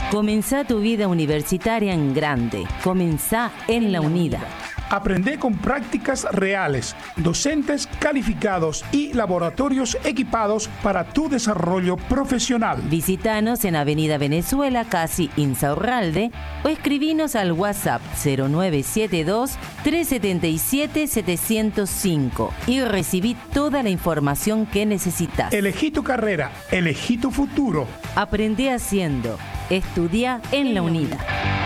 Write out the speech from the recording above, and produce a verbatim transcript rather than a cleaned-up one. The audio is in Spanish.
Comenzá tu vida universitaria en grande. Comenzá en la UNIDA. Aprende con prácticas reales, docentes calificados y laboratorios equipados para tu desarrollo profesional. Visítanos en Avenida Venezuela, casi Insaurralde, o escribinos al WhatsApp cero nueve siete dos, tres siete siete, siete cero cinco y recibí toda la información que necesitas. Elegí tu carrera, elegí tu futuro. Aprende haciendo. Estudia en la UNIDA.